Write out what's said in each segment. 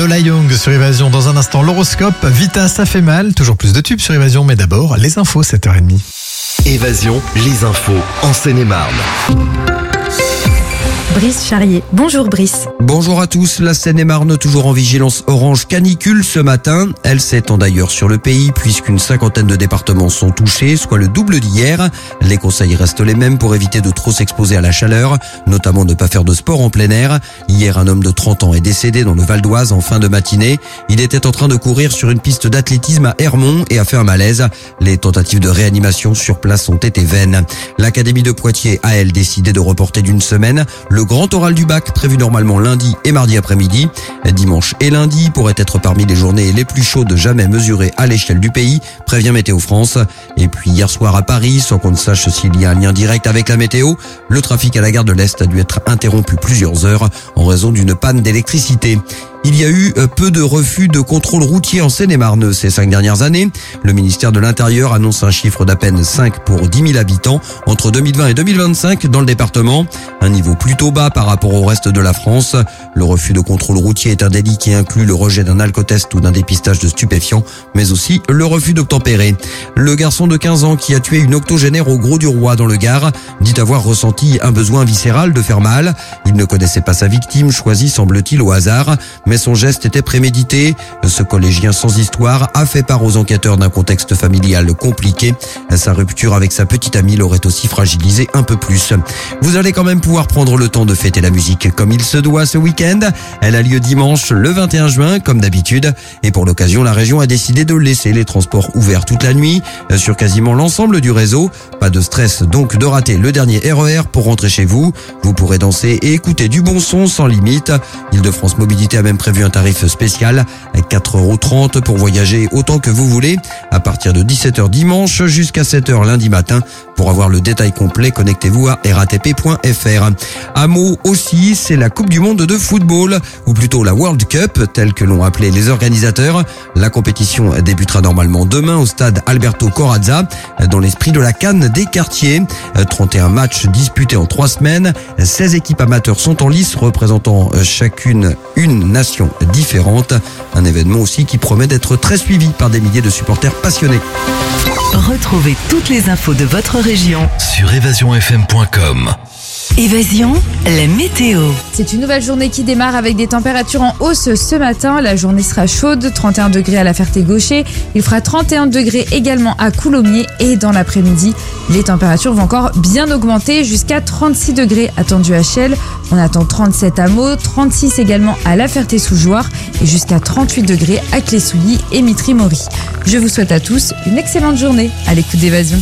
Lola Young sur Évasion. Dans un instant, l'horoscope. Vita, ça fait mal. Toujours plus de tubes sur Évasion. Mais d'abord, les infos, 7h30. Évasion, les infos en Seine-et-Marne. Brice Charrier. Bonjour Brice. Bonjour à tous, la Seine-et-Marne toujours en vigilance orange canicule ce matin. Elle s'étend d'ailleurs sur le pays puisqu'une cinquantaine de départements sont touchés, soit le double d'hier. Les conseils restent les mêmes pour éviter de trop s'exposer à la chaleur, notamment ne pas faire de sport en plein air. Hier, un homme de 30 ans est décédé dans le Val d'Oise en fin de matinée. Il était en train de courir sur une piste d'athlétisme à Hermont et a fait un malaise. Les tentatives de réanimation sur place ont été vaines. L'Académie de Poitiers a, elle, décidé de reporter d'une semaine le grand oral du bac prévu normalement lundi et mardi après-midi. Dimanche et lundi pourraient être parmi les journées les plus chaudes jamais mesurées à l'échelle du pays, prévient Météo France. Et puis hier soir à Paris, sans qu'on ne sache s'il y a un lien direct avec la météo, le trafic à la gare de l'Est a dû être interrompu plusieurs heures en raison d'une panne d'électricité. Il y a eu peu de refus de contrôle routier en Seine-et-Marne ces 5 dernières années. Le ministère de l'Intérieur annonce un chiffre d'à peine 5 pour 10 000 habitants entre 2020 et 2025 dans le département. Un niveau plutôt bas par rapport au reste de la France. Le refus de contrôle routier est un délit qui inclut le rejet d'un alcotest ou d'un dépistage de stupéfiants, mais aussi le refus d'obtempérer. Le garçon de 15 ans qui a tué une octogénaire au Gros du Roi dans le Gard dit avoir ressenti un besoin viscéral de faire mal. Il ne connaissait pas sa victime, choisie semble-t-il au hasard, mais son geste était prémédité. Ce collégien sans histoire a fait part aux enquêteurs d'un contexte familial compliqué. Sa rupture avec sa petite amie l'aurait aussi fragilisé un peu plus. Vous allez quand même pouvoir prendre le temps de fêter la musique comme il se doit ce week-end. Elle a lieu dimanche le 21 juin comme d'habitude. Et pour l'occasion, la région a décidé de laisser les transports ouverts toute la nuit sur quasiment l'ensemble du réseau. Pas de stress donc de rater le dernier RER pour rentrer chez vous. Vous pourrez danser et écouter du bon son sans limite. Île-de-France Mobilité a même prévu un tarif spécial à 4,30 € pour voyager autant que vous voulez à partir de 17h dimanche jusqu'à 7h lundi matin. Pour avoir le détail complet, connectez-vous à ratp.fr. Un mot aussi, c'est la Coupe du Monde de football, ou plutôt la World Cup, telle que l'ont appelé les organisateurs. La compétition débutera normalement demain au stade Alberto Corazza, dans l'esprit de la CAN des quartiers. 31 matchs disputés en 3 semaines. 16 équipes amateurs sont en lice, représentant chacune une nation différente. Un événement aussi qui promet d'être très suivi par des milliers de supporters passionnés. Retrouvez toutes les infos de votre région Sur évasionfm.com. Évasion, la météo. C'est une nouvelle journée qui démarre avec des températures en hausse ce matin. La journée sera chaude, 31 degrés à la Ferté-Gaucher. Il fera 31 degrés également à Coulommiers et dans l'après-midi, les températures vont encore bien augmenter jusqu'à 36 degrés attendus à Chelles. On attend 37 à Meaux, 36 également à La Ferté-sous-Jouarre et jusqu'à 38 degrés à Clé-Souilly et Mitry-Mory. Je vous souhaite à tous une excellente journée à l'écoute d'Évasion.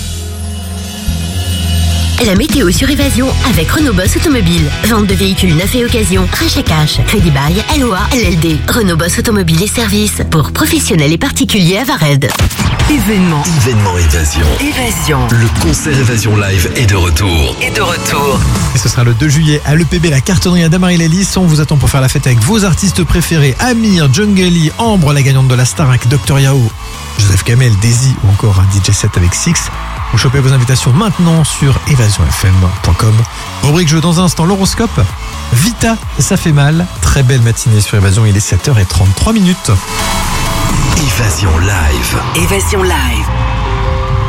La météo sur Évasion avec Renault Boss Automobile. Vente de véhicules neufs et occasion, rachat cash, crédit bail, LOA, LLD. Renault Boss Automobile et services pour professionnels et particuliers à Vared. Événement. Événement Évasion. Évasion. Le concert Évasion Live est de retour. Et ce sera le 2 juillet à l'EPB, la cartonnerie à Damary-Lélis. On vous attend pour faire la fête avec vos artistes préférés. Amir, Djungeli, Ambre, la gagnante de la Starac, Dr Yao, Joseph Kamel, Daisy ou encore un DJ set avec Six. Vous chopez vos invitations maintenant sur évasionfm.com. Rubrique jeu dans un instant, l'horoscope. Vita, ça fait mal. Très belle matinée sur Évasion, il est 7h33. Évasion Live. Évasion live.